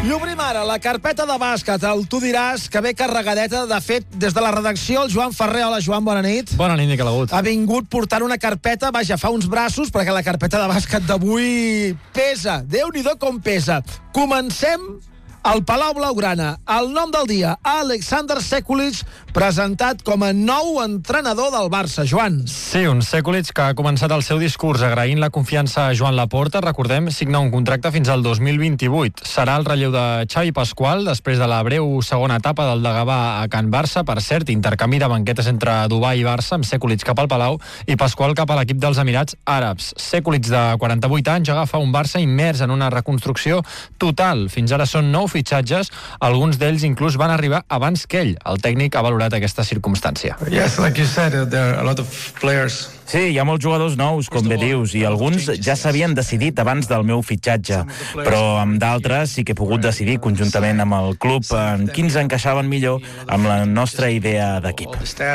I obrim ara la carpeta de bàsquet. Tu diràs que ve carregadeta. De fet, des de la redacció, el Joan Ferrer. Hola, Joan, bona nit. Bona nit, Miquel Agut. Ha vingut portant una carpeta, vaja, fa uns braços, perquè la carpeta de bàsquet d'avui pesa. Déu-n'hi-do com pesa. Comencem al Palau Blaugrana. El nom del dia, Aleksandar Sekulic, presentat com a nou entrenador del Barça. Joan. Sí, un Sekulic que ha començat el seu discurs agraint la confiança a Joan Laporta. Recordem, signa un contracte fins al 2028. Serà el relleu de Xavi Pasqual, després de la breu segona etapa del Degà a Can Barça. Per cert, intercanvi de banquetes entre Dubai i Barça, amb Sekulic cap al Palau i Pasqual cap a l'equip dels Emirats Àrabs. Sekulic, de 48 anys, agafa un Barça immers en una reconstrucció total. Fins ara són 9 fitxatges, alguns d'ells inclús van arribar abans que ell. El tècnic ha valorat aquesta circumstància. Yes, like you said, there are a lot of players. Sí, hi ha molts jugadors nous, com bé dius, i alguns ja s'havien decidit abans del meu fitxatge, però amb d'altres sí que he pogut decidir conjuntament amb el club en quins encaixaven millor amb la nostra idea d'equip.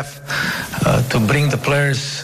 To bring the players,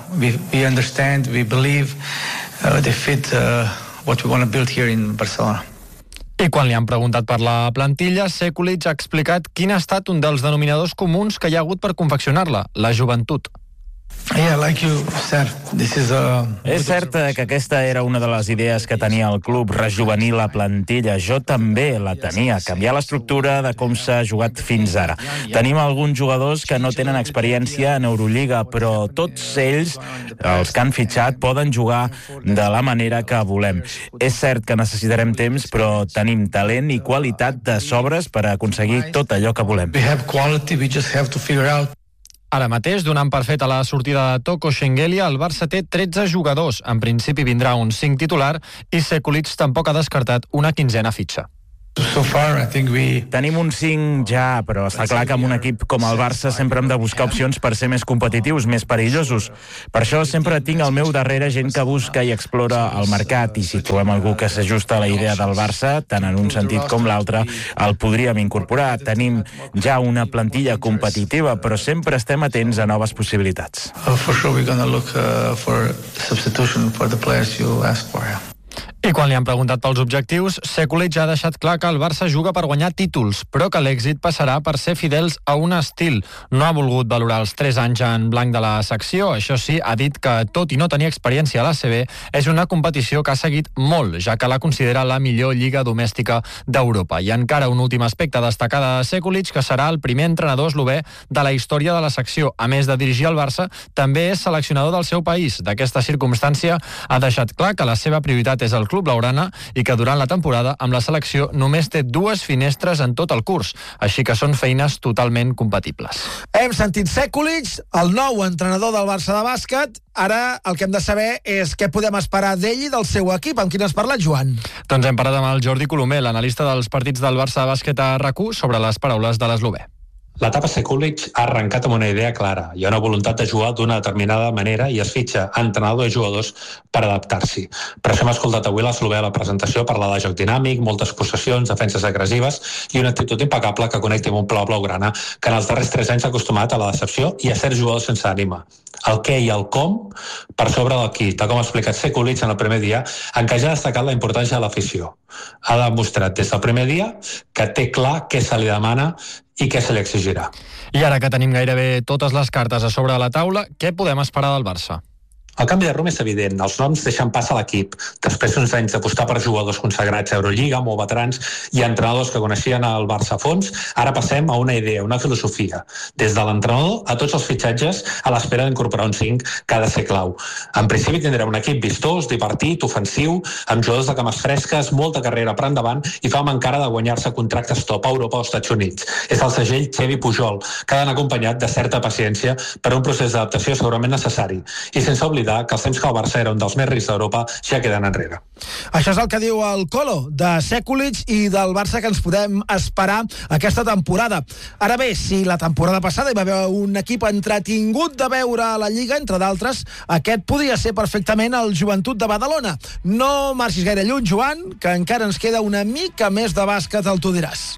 we understand, we believe they fit what we want to build here in Barcelona. I quan li han preguntat per la plantilla, Sekulic ha explicat quin ha estat un dels denominadors comuns que hi ha hagut per confeccionar-la, la joventut. Yeah, like you said, this is És cert que aquesta era una de les idees que tenia el club, rejuvenir la plantilla. Jo també la tenia, canviar l'estructura de com s'ha jugat fins ara. Tenim alguns jugadors que no tenen experiència en Eurolliga, però tots ells, els que han fitxat, poden jugar de la manera que volem. És cert que necessitarem temps, però tenim talent i qualitat de sobres per aconseguir tot allò que volem. We have quality, we just have to figure out. Ara mateix, donant per fet a la sortida de Toko Shengelia, el Barça té 13 jugadors. En principi vindrà un 5 titular i Sekulic tampoc ha descartat una 15a fitxa. So far, I think Tenim un 5 ja, però està clar que amb un equip com el Barça sempre hem de buscar opcions per ser més competitius, més perillosos. Per això sempre tinc al meu darrere gent que busca i explora el mercat, i si trobem algú que s'ajusta a la idea del Barça, tant en un sentit com l'altre, el podríem incorporar. Tenim ja una plantilla competitiva, però sempre estem atents a noves possibilitats. For sure we're going to look for substitution for the players you ask for. Yeah. I quan li han preguntat pels objectius, Sekulic ha deixat clar que el Barça juga per guanyar títols, però que l'èxit passarà per ser fidels a un estil. No ha volgut valorar els 3 anys en blanc de la secció. Això sí, ha dit que, tot i no tenir experiència a l'ACB, és una competició que ha seguit molt, ja que la considera la millor lliga domèstica d'Europa. I encara un últim aspecte a destacar de Sekulic, que serà el primer entrenador eslové de la història de la secció. A més de dirigir el Barça, també és seleccionador del seu país. D'aquesta circumstància ha deixat clar que la seva prioritat és el Club Blaugrana i que durant la temporada amb la selecció només té 2 finestres en tot el curs, així que són feines totalment compatibles. Hem sentit Sekulic, el nou entrenador del Barça de bàsquet. Ara el que hem de saber és què podem esperar d'ell i del seu equip. Amb qui n'has parlat, Joan? Doncs hem parlat amb el Jordi Colomer, l'analista dels partits del Barça de bàsquet a RAC1, sobre les paraules de l'eslovè. L'etapa Sekulic ha arrencat amb una idea clara. Hi ha una voluntat de jugar d'una determinada manera i es fitxa entrenador i jugadors per adaptar-s'hi. Per això hem escoltat avui l'eslovè a la presentació parlar de joc dinàmic, moltes possessions, defenses agressives i una actitud impecable que connecta amb un Palau Blaugrana que en els darrers 3 anys s'ha acostumat a la decepció i a ser jugadors sense ànima. El què i el com per sobre del qui, tal com ha explicat Sekulic en el primer dia, en què ja ha destacat la importància de l'afició. Ha demostrat des del primer dia que té clar què se li demana i què se li exigirà. I ara que tenim gairebé totes les cartes a sobre de la taula, què podem esperar del Barça? El canvi de rumb és evident. Els noms deixen pas a l'equip. Després d'uns anys d'apostar per jugadors consagrats a Eurolliga, molt veterans i entrenadors que coneixien el Barça a fons, ara passem a una idea, una filosofia. Des de l'entrenador a tots els fitxatges a l'espera d'incorporar un 5 que ha de ser clau. En principi tindrem un equip vistós, divertit, ofensiu, amb jugadors de cames fresques, molta carrera per endavant i fam encara de guanyar-se contractes top a Europa o Estats Units. És el segell Xevi Pujol, que ha d'anar acompanyat de certa paciència per un procés d'adaptació segurament necessari. I sense oblidar que els temps que el Barça era un dels més rics d'Europa ja queden enrere. Això és el que diu el Colo de Sekulic i del Barça que ens podem esperar aquesta temporada. Ara bé, si la temporada passada hi va haver un equip entretingut de veure a la Lliga, entre d'altres, aquest podia ser perfectament el Joventut de Badalona. No marxis gaire lluny, Joan, que encara ens queda una mica més de bàsquet, el tu diràs.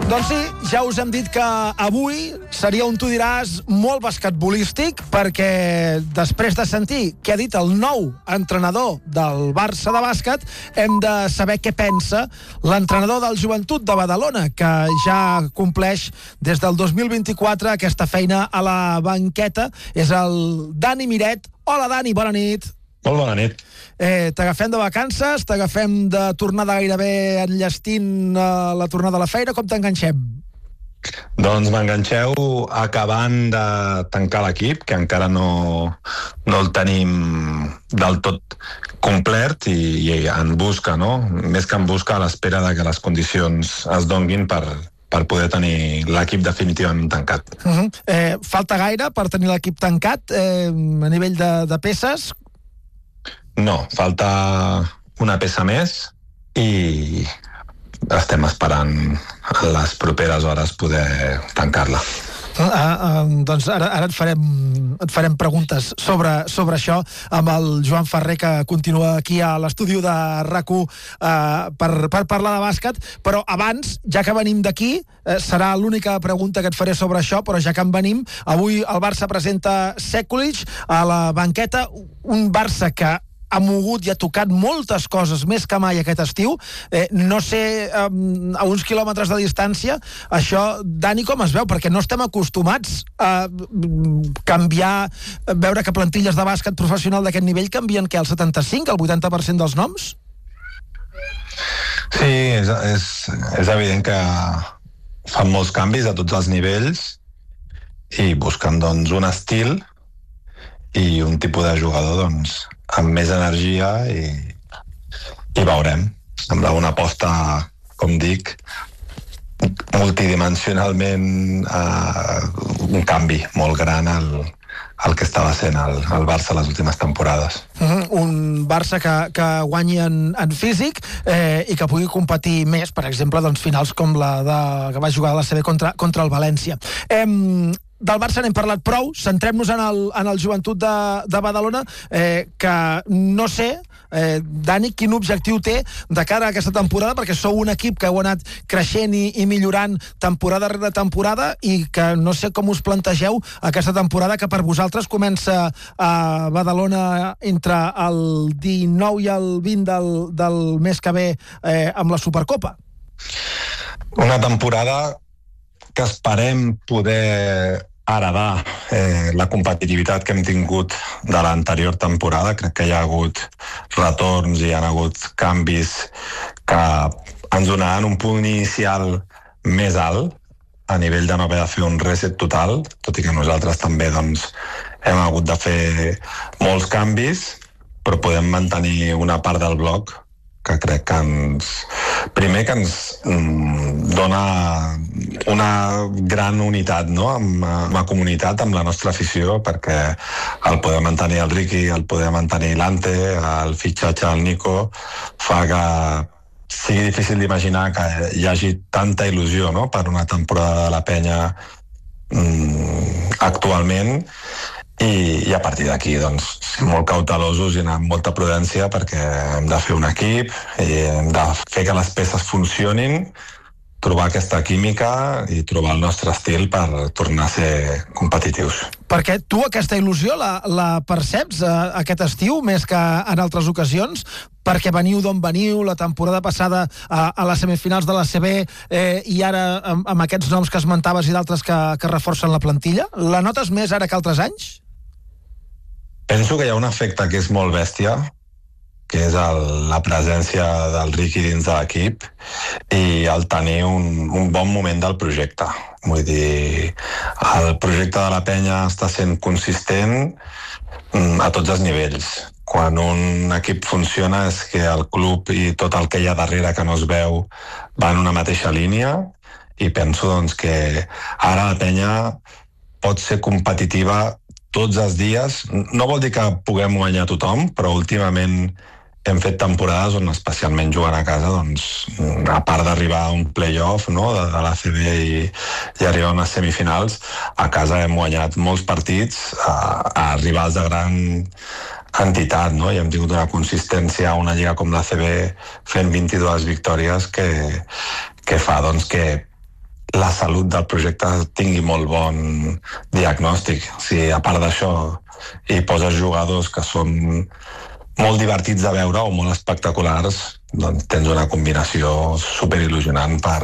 Doncs sí, ja us hem dit que avui seria un tu diràs molt basquetbolístic, perquè després de sentir què ha dit el nou entrenador del Barça de bàsquet, hem de saber què pensa l'entrenador del Joventut de Badalona, que ja compleix des del 2024 aquesta feina a la banqueta. És el Dani Miret. Hola, Dani, bona nit. Molt bona nit. T'agafem de vacances, t'agafem de tornada gairebé enllestint la tornada a la feina, com t'enganxem? Doncs m'enganxeu acabant de tancar l'equip, que encara no el tenim del tot complet i en busca, no? Més que en busca, a l'espera de que les condicions es donguin per poder tenir l'equip definitivament tancat. Falta gaire per tenir l'equip tancat a nivell de peces? No, falta una peça més i estem esperant a les properes hores poder tancar-la. Doncs ara et farem preguntes sobre això amb el Joan Ferrer, que continua aquí a l'estudi de RAC1 per parlar de bàsquet. Però abans, ja que venim d'aquí, serà l'única pregunta que et faré sobre això, però ja que en venim, avui el Barça presenta Sekulic a la banqueta, un Barça que ha mogut i ha tocat moltes coses més que mai aquest estiu. No sé, a uns quilòmetres de distància, això, Dani, com es veu? Perquè no estem acostumats a canviar, veure que plantilles de bàsquet professional d'aquest nivell canvien, què, el 75, el 80% dels noms? Sí, és evident que fan molts canvis a tots els nivells i busquen, doncs, un estil i un tipus de jugador, doncs, amb més energia i veurem. Sembla una aposta, com dic, multidimensionalment, un canvi molt gran al que estava sent el Barça les últimes temporades. Un Barça que guanyi en físic i que pugui competir més, per exemple, doncs, finals com la que va jugar a la CB contra el València. Del Barça n'hem parlat prou, centrem-nos en el Joventut de Badalona, que no sé, Dani, quin objectiu té de cara a aquesta temporada, perquè sou un equip que heu anat creixent i millorant temporada rere temporada, i que no sé com us plantegeu aquesta temporada, que per vosaltres comença a Badalona entre el 19 i el 20 del mes que ve amb la Supercopa. Una temporada que esperem poder heredar la competitivitat que hem tingut de l'anterior temporada. Crec que hi ha hagut retorns i hi ha hagut canvis que ens donaran un punt inicial més alt a nivell de no haver de fer un reset total, tot i que nosaltres també, doncs, hem hagut de fer molts canvis, però podem mantenir una part del bloc que crec que ens dona una gran unitat, no?, amb la comunitat, amb la nostra afició, perquè el poder mantenir el Riqui, el poder mantenir l'Ante, el fitxatge del Nico, fa que sigui difícil d'imaginar que hi hagi tanta il·lusió, no?, per una temporada de la Penya actualment. I a partir d'aquí, doncs, ser molt cautelosos i anar amb molta prudència, perquè hem de fer un equip i hem de fer que les peces funcionin, trobar aquesta química i trobar el nostre estil per tornar a ser competitius. Perquè tu aquesta il·lusió la perceps aquest estiu més que en altres ocasions? Perquè veniu d'on veniu, la temporada passada a les semifinals de la CB i ara amb aquests noms que esmentaves i d'altres que reforcen la plantilla? La notes més ara que altres anys? Penso que hi ha un efecte que és molt bèstia, que és la presència del Riqui dins de l'equip i el tenir un bon moment del projecte. Vull dir, el projecte de la Penya està sent consistent a tots els nivells. Quan un equip funciona és que el club i tot el que hi ha darrere que no es veu va en una mateixa línia, i penso, doncs, que ara la Penya pot ser competitiva tots els dies. No vol dir que puguem guanyar tothom, però últimament hem fet temporades on, especialment jugant a casa, doncs, a part d'arribar a un play-off, no?, de l'ACB i arribar a unes semifinals, a casa hem guanyat molts partits a rivals de gran entitat, no?, i hem tingut una consistència a una lliga com l'ACB fent 22 victòries que fa, doncs, que la salut del projecte tingui molt bon diagnòstic. Si a part d'això hi poses jugadors que són molt divertits de veure o molt espectaculars, doncs tens una combinació superil·lusionant per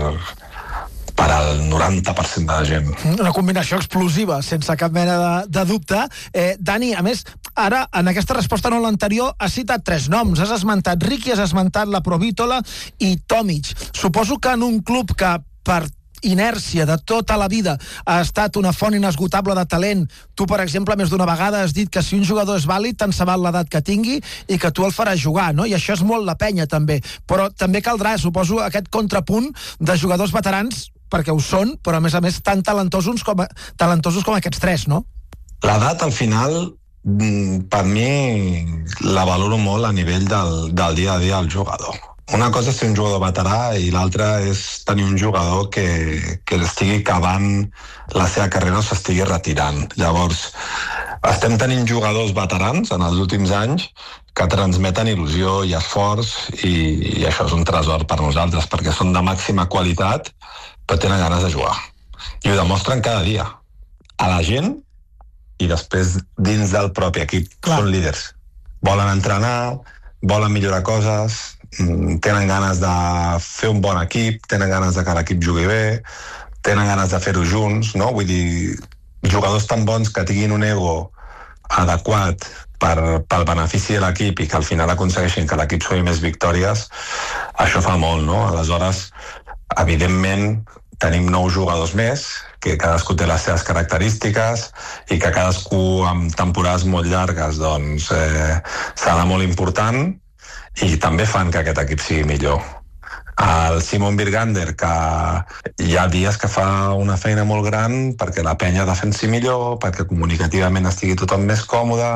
al 90% de la gent. Una combinació explosiva, sense cap mena de dubte. Dani, a més, ara, en aquesta resposta no l'anterior, has citat 3 noms. Has esmentat Ricky, has esmentat la Provítola i Tomic. Suposo que en un club que per inèrcia de tota la vida ha estat una font inesgotable de talent. Tu, per exemple, més d'una vegada has dit que si un jugador és vàlid, tant se val l'edat que tingui i que tu el faràs jugar, no? I això és molt la penya, també. Però també caldrà, suposo, aquest contrapunt de jugadors veterans, perquè ho són, però a més tan talentosos com aquests 3, no? L'edat, al final, per mi, la valoro molt a nivell del dia a dia del jugador. Una cosa és ser un jugador veterà i l'altra és tenir un jugador que estigui acabant la seva carrera o s'estigui retirant. Llavors, estem tenint jugadors veterans en els últims anys que transmeten il·lusió i esforç i això és un tresor per nosaltres perquè són de màxima qualitat però tenen ganes de jugar. I ho demostren cada dia. A la gent i després dins del propi equip. Clar. Són líders. Volen entrenar, volen millorar coses, tenen ganes de fer un bon equip, tenen ganes de que l'equip jugui bé, tenen ganes de fer-ho junts, no? Vull dir, jugadors tan bons que tinguin un ego adequat pel benefici de l'equip i que al final aconsegueixin que l'equip sumi més victòries, això fa molt, no? Aleshores, evidentment, tenim 9 jugadors més, que cadascú té les seves característiques i que cadascú amb temporades molt llargues doncs serà molt important i també fan que aquest equip sigui millor. El Simon Birgander, que hi ha dies que fa una feina molt gran perquè la penya defensi millor, perquè comunicativament estigui tothom més còmode,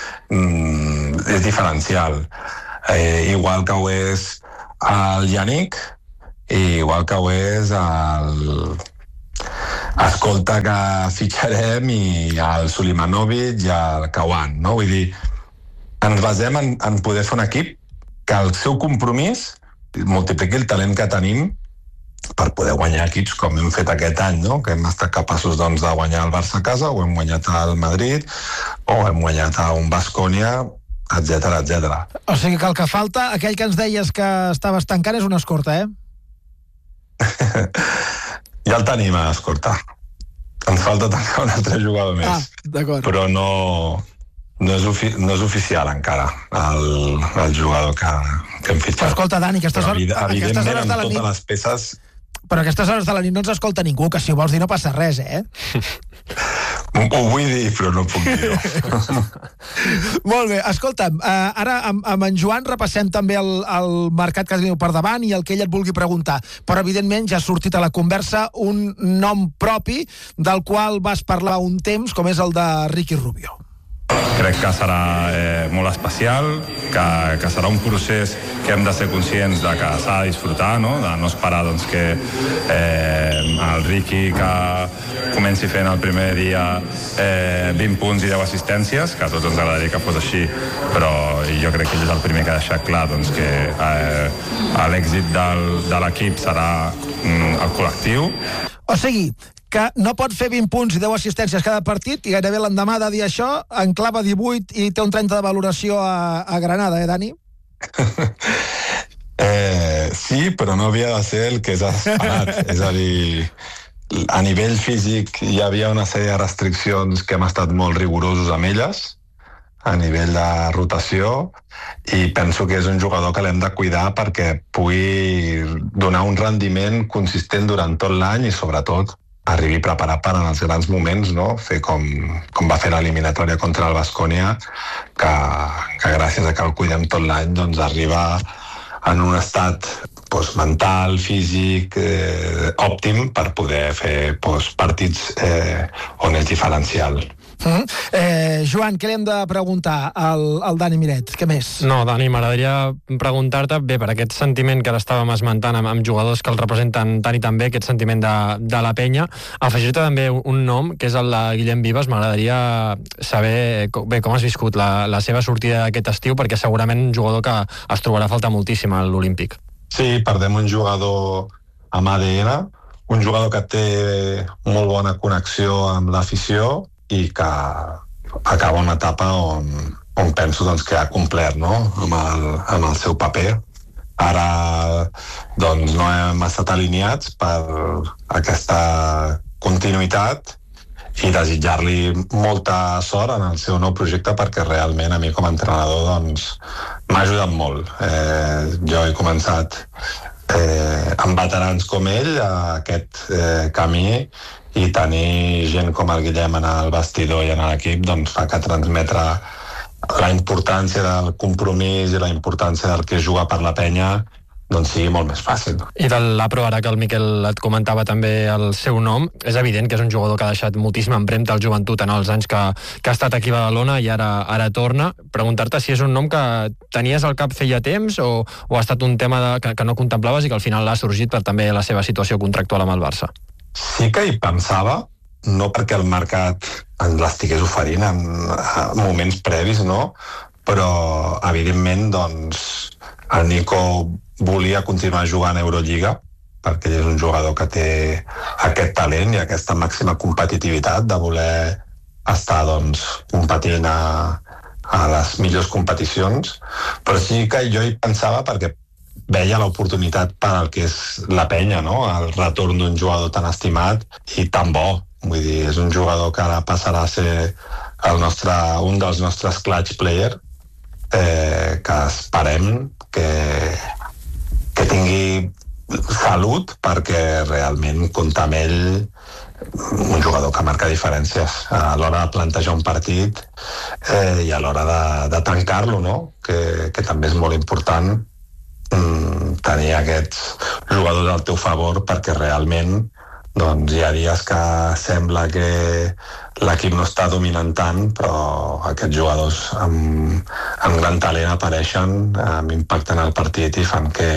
és diferencial. Igual que ho és el Yannick, i igual que ho és el escolta que fitxarem i el Sulimanovic i el Kawan, no? Vull dir, ens basem en poder fer un equip que el seu compromís multipliqui el talent que tenim per poder guanyar equips com hem fet aquest any, no? Que hem estat capaços doncs, de guanyar el Barça a casa o hem guanyat al Madrid o hem guanyat a un Baskonia, etc. O sigui que el que falta, aquell que ens deies que estaves tancant és una escorta, eh? Ja el tenim a escortar. Ens falta tancar un altre jugador més. D'acord. Però no és oficial encara el jugador que hem fitxat. Però escolta, Dani, aquestes hores de la nit... Totes les peces... Però a aquestes hores de la nit no ens escolta ningú, que si ho vols dir no passa res, eh? Ho vull dir, però no puc dir-ho. Molt bé, escolta'm, ara amb en Joan repassem també el mercat que teniu per davant i el que ell et vulgui preguntar, però evidentment ja ha sortit a la conversa un nom propi del qual vas parlar un temps, com és el de Ricky Rubio. Crec que serà molt especial, que serà un procés que hem de ser conscients de que s'ha de disfrutar, no? De no esperar doncs, que el Ricky que comenci fent el primer dia 20 punts i 10 assistències, que a tots ens agradaria que fos així, però jo crec que ell és el primer que ha deixat clar doncs, que l'èxit de l'equip serà el col·lectiu. O sigui, que no pot fer 20 punts i 10 assistències cada partit i gairebé l'endemà de dir això enclava 18 i té un 30 de valoració a Granada, Dani? Sí, però no havia de ser el que és esperat. És a dir, a nivell físic hi havia una sèrie de restriccions que hem estat molt rigorosos amb elles, a nivell de rotació, i penso que és un jugador que l'hem de cuidar perquè pugui donar un rendiment consistent durant tot l'any i sobretot arribi preparat per en els grans moments, no? Fer com va fer l'eliminatòria contra el Baskonia, que gràcies a que el cuidem tot l'any doncs arriba en un estat mental, físic, òptim per poder fer partits on és diferencial. Joan, què li hem de preguntar al Dani Miret? Què més? No, Dani, m'agradaria preguntar-te, bé, per aquest sentiment que l'estàvem esmentant amb jugadors que el representen tant i també, aquest sentiment de la penya, afegir-te també un nom, que és el de Guillem Vives. M'agradaria saber com has viscut la seva sortida d'aquest estiu, perquè segurament un jugador que es trobarà a faltar moltíssim a l'Olímpic. Sí, perdem un jugador amb ADN, un jugador que té molt bona connexió amb l'afició i que acaba una etapa on penso doncs, que ha complert, no? amb el seu paper. Ara doncs, no hem estat alineats per aquesta continuïtat i desitjar-li molta sort en el seu nou projecte, perquè realment a mi com a entrenador doncs, m'ha ajudat molt. Jo he començat amb veterans com ell aquest camí, i tenir gent com el Guillem en el vestidor i en l'equip doncs, fa que transmetre la importància del compromís i la importància del que és jugar per la penya doncs sigui molt més fàcil. I de l'Apro, ara que el Miquel et comentava també el seu nom, és evident que és un jugador que ha deixat moltíssima empremta al Joventut en els anys que ha estat aquí a Badalona i ara torna. Preguntar-te si és un nom que tenies al cap feia temps o ha estat un tema que no contemplaves i que al final ha sorgit per també la seva situació contractual amb el Barça. Sí que hi pensava, no perquè el mercat ens l'estigués oferint en moments previs, no? Però evidentment doncs, el Nico volia continuar jugant a Eurolliga perquè és un jugador que té aquest talent i aquesta màxima competitivitat de voler estar doncs, competint a les millors competicions, però sí que jo hi pensava perquè veia l'oportunitat per al que és la penya, no? El retorn d'un jugador tan estimat i tan bo. Vull dir, és un jugador que ara passarà a ser un dels nostres clutch player, que esperem que tingui salut, perquè realment comptar amb ell, un jugador que marca diferències a l'hora de plantejar un partit i a l'hora de tancar-lo, no? Que també és molt important tenir aquests jugadors al teu favor, perquè realment doncs, hi ha dies que sembla que l'equip no està dominant tant, però aquests jugadors amb gran talent apareixen, amb impacte en el partit i fan que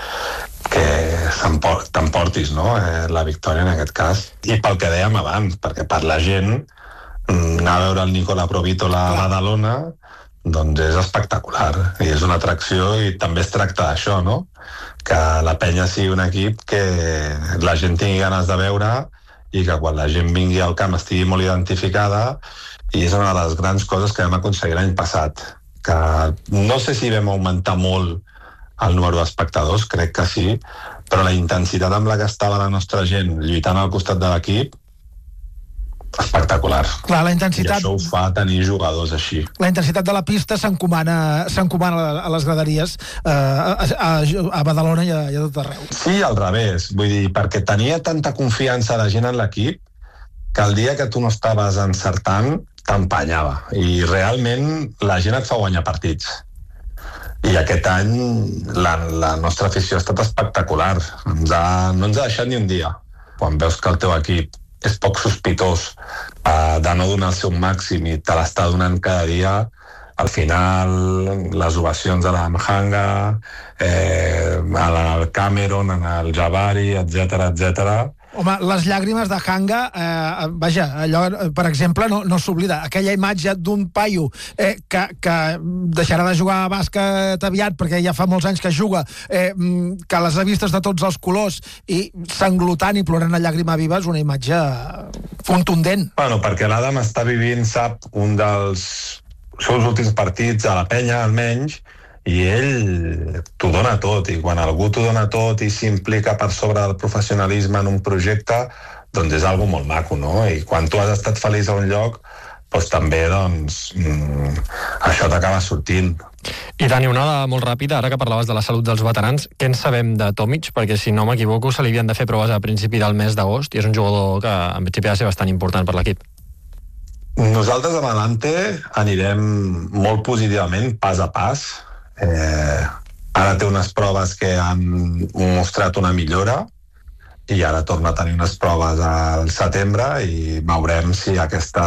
t'emportis, no? La victòria en aquest cas. I pel que dèiem abans, perquè per la gent anar a veure el Nicola Provítola a Badalona doncs és espectacular i és una atracció, i també es tracta d'això, no? Que la penya sigui un equip que la gent tingui ganes de veure i que quan la gent vingui al camp estigui molt identificada, i és una de les grans coses que vam aconseguir l'any passat, que no sé si vam augmentar molt el número d'espectadors, crec que sí, però la intensitat amb la que estava la nostra gent lluitant al costat de l'equip, espectacular. Clar, la intensitat... I això ho fa tenir jugadors així. La intensitat de la pista s'encomana a les graderies, a Badalona i a tot arreu. Sí, al revés. Vull dir, perquè tenia tanta confiança de gent en l'equip que el dia que tu no estaves encertant t'empenyava. I realment la gent et fa guanyar partits. I aquest any la nostra afició ha estat espectacular. No ens ha deixat ni un dia. Quan veus que el teu equip és poc sospitós de no donar el seu màxim i te l'està donant cada dia, al final les ovacions a la Mhanga, al Cameron, al Jabari, etc. Home, les llàgrimes de Hanga, vaja, allò, per exemple, no s'oblida. Aquella imatge d'un paio que deixarà de jugar a bàsquet aviat perquè ja fa molts anys que juga, que les ha vistes de tots els colors i s'englotant i plorant a llàgrima viva, és una imatge contundent. Bueno, perquè l'Adam està vivint, sap, un dels seus últims partits a la penya, almenys, i ell t'ho dona tot, i quan algú t'ho dona tot i s'implica per sobre del professionalisme en un projecte, doncs és algo molt maco, no? I quan tu has estat feliç a un lloc, doncs també això t'acaba sortint. I Dani, una dada molt ràpida, ara que parlaves de la salut dels veterans, què en sabem de Tomic? Perquè si no m'equivoco se li havien de fer proves a principi del mes d'agost i és un jugador que en principi ha de ser bastant important per l'equip. Nosaltres amb Alante anirem molt positivament, pas a pas. Ara té unes proves que han mostrat una millora i ara torna a tenir unes proves al setembre i veurem si aquesta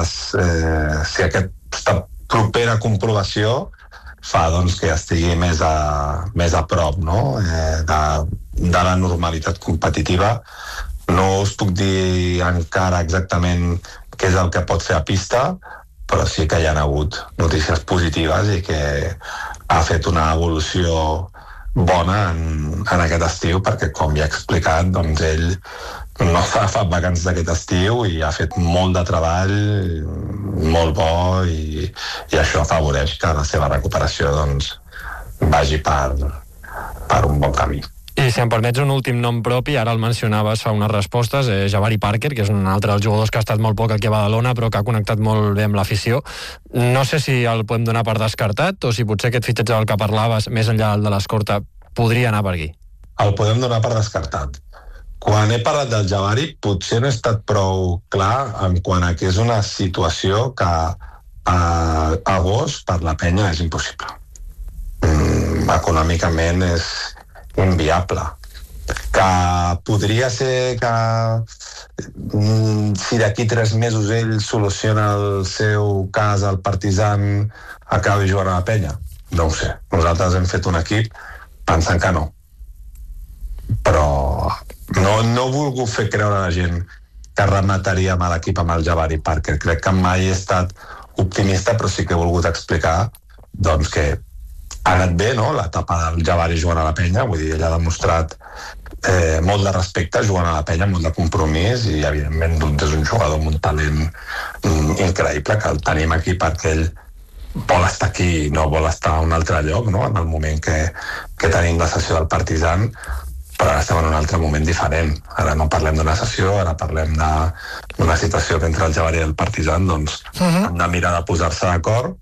propera comprovació fa doncs, que estigui més a prop, no? de la normalitat competitiva. No us puc dir encara exactament què és el que pot fer a pista, però sí que hi ha hagut notícies positives i que ha fet una evolució bona en aquest estiu, perquè com ja he explicat, doncs ell no s'ha agafat vacances d'aquest estiu i ha fet molt de treball molt bo i això afavoreix que la seva recuperació doncs vagi per un bon camí. I si em permets un últim nom propi, ara el mencionaves fa unes respostes, Jabari Parker, que és un altre dels jugadors que ha estat molt poc aquí a Badalona, però que ha connectat molt bé amb l'afició. No sé si el podem donar per descartat o si potser aquest fitxatge del que parlaves, més enllà de l'escorta, podria anar per aquí. El podem donar per descartat. Quan he parlat del Jabari, potser no he estat prou clar en quant a que és una situació que a agost per la penya és impossible. Econòmicament és inviable. Que podria ser que si d'aquí 3 mesos ell soluciona el seu cas al Partizan acabi jugant a la penya, no ho sé. Nosaltres hem fet un equip pensant que no, però no he volgut fer creure a la gent que remataríem a l'equip amb el Jabari Parker. Crec que mai he estat optimista, però sí que he volgut explicar doncs que ha anat bé, no?, l'etapa del Jabari jugant a la penya. Vull dir, ell ha demostrat molt de respecte jugant a la penya, molt de compromís, i evidentment doncs, és un jugador amb un talent increïble, que el tenim aquí perquè ell vol estar aquí, no vol estar a un altre lloc, no?, en el moment que tenim la sessió del Partizan, però ara estem en un altre moment diferent. Ara no parlem d'una sessió, ara parlem d'una situació que entre el Jabari i el Partizan doncs hem de mirar de posar-se d'acord,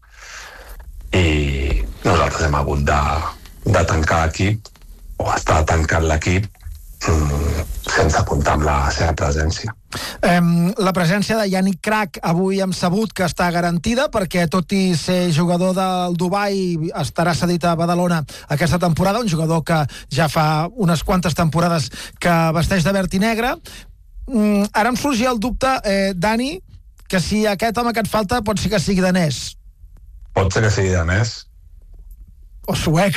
i nosaltres hem hagut de tancar l'equip, o estar tancant l'equip sense comptar amb la seva presència. La presència de Yannick Crac avui hem sabut que està garantida, perquè tot i ser jugador del Dubai estarà cedit a Badalona aquesta temporada, un jugador que ja fa unes quantes temporades que vesteix de verd i negre. Ara em sorgia el dubte, Dani, que si aquest home que et falta pot ser que sigui danès. Pot ser que sigui danès. O suec.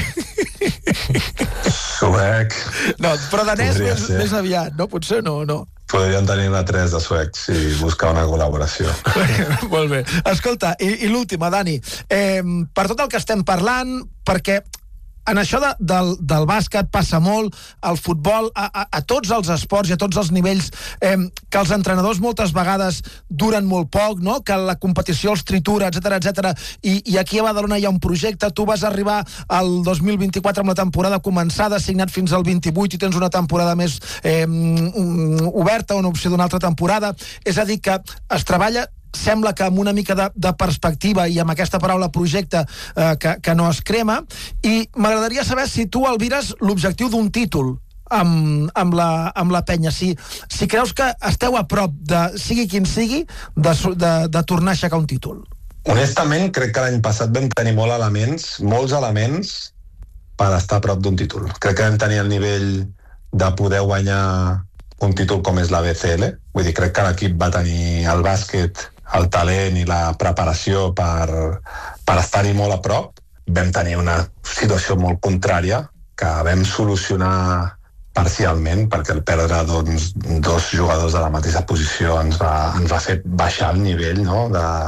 Suec. No, però danès més aviat, no? Potser no. Podríem tenir una 3 de suecs i buscar una col·laboració. Molt bé. Escolta, i l'última, Dani. Per tot el que estem parlant, perquè en això del bàsquet passa molt, al futbol, a tots els esports i a tots els nivells, que els entrenadors moltes vegades duren molt poc, no?, que la competició els tritura, etc. I aquí a Badalona hi ha un projecte. Tu vas arribar al 2024 amb la temporada començada, signat fins al 28, i tens una temporada més oberta, una opció d'una altra temporada. És a dir, que es treballa, sembla que amb una mica de perspectiva i amb aquesta paraula projecte que no es crema, i m'agradaria saber si tu albires l'objectiu d'un títol amb la penya, si creus que esteu a prop de, sigui quin sigui, de tornar a aixecar un títol. Honestament, crec que l'any passat vam tenir molts elements per estar a prop d'un títol. Crec que vam tenir el nivell de poder guanyar un títol com és la BCL. Vull dir, crec que l'equip va tenir el bàsquet, el talent i la preparació per estar-hi molt a prop. Vam tenir una situació molt contrària que vam solucionar parcialment, perquè el perdre doncs, 2 jugadors de la mateixa posició ens va fer baixar el nivell, no?,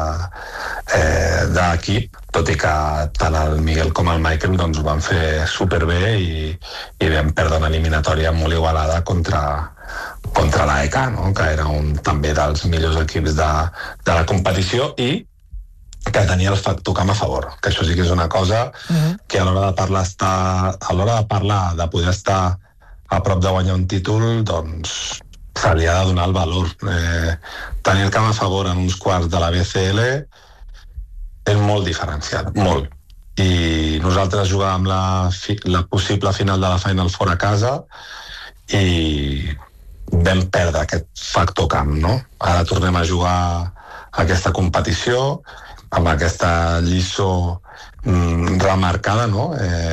d'equip, tot i que tant el Miguel com el Michael doncs, ho van fer superbé i vam perdre una eliminatòria molt igualada contra l'AEK, no?, que era un també dels millors equips de la competició i que tenia el factor camp a favor, que això sí que és una cosa que a l'hora de parlar, de poder estar a prop de guanyar un títol, doncs se li ha de donar el valor. Tenir el camp a favor en uns quarts de la BCL és molt diferenciat, molt. I nosaltres jugàvem la possible final de la Final Four a casa i vam perdre aquest factor camp, no? Ara tornem a jugar aquesta competició amb aquesta lliçó remarcada, no?,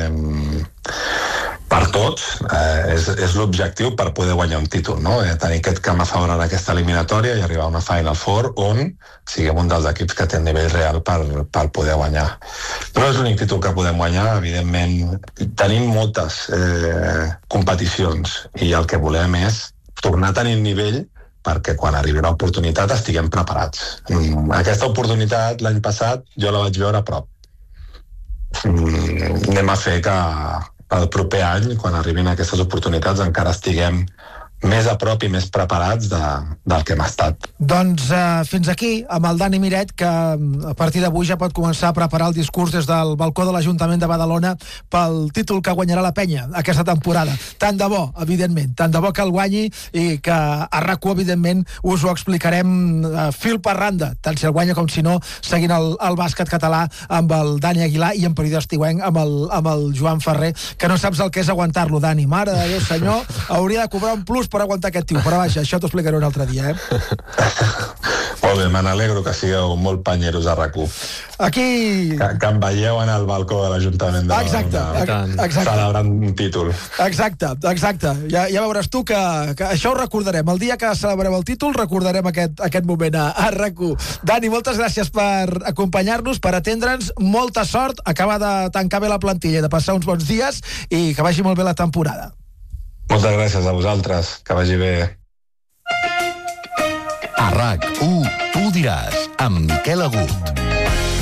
per tots. És l'objectiu per poder guanyar un títol, no?, tenir aquest camp a favor en aquesta eliminatòria i arribar a una Final Four on siguem un dels equips que té el nivell real per poder guanyar. No és l'únic títol que podem guanyar, evidentment. Tenim moltes competicions i el que volem és tornar a tenir nivell perquè quan arribi l'oportunitat estiguem preparats. Aquesta oportunitat l'any passat jo la vaig veure a prop. Anem a fer que el proper any, quan arribin aquestes oportunitats, encara estiguem més a prop i més preparats del que hem estat. Doncs fins aquí, amb el Dani Miret, que a partir d'avui ja pot començar a preparar el discurs des del balcó de l'Ajuntament de Badalona pel títol que guanyarà la Penya aquesta temporada. Tant de bo, evidentment, tant de bo que el guanyi i que a RAC1, evidentment, us ho explicarem fil per randa, tant si el guanya com si no, seguint el bàsquet català amb el Dani Aguilar i en període estiuenc amb el Joan Ferrer, que no saps el que és aguantar-lo, Dani. Mare de Déu, senyor, hauria de cobrar un plus per aguantar aquest tio, però vaja, això t'ho explicaré un altre dia, Molt bé, me n'alegro que sigueu molt panyeros a RAC1. Aquí... Que em veieu en el balcó de l'Ajuntament de Badalona celebrant un títol. Exacte. Ja veuràs tu que això ho recordarem. El dia que celebrem el títol recordarem aquest moment a RAC1. Dani, moltes gràcies per acompanyar-nos, per atendre'ns. Molta sort, acabar de tancar bé la plantilla i de passar uns bons dies i que vagi molt bé la temporada. Moltes gràcies a vosaltres, que vagi bé. A RAC1, tu diràs, amb Miquel Agut.